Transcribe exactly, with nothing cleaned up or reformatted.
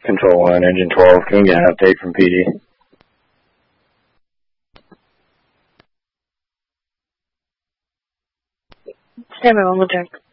Control one, engine twelve. Can we get an update from P D? Stand by one more check.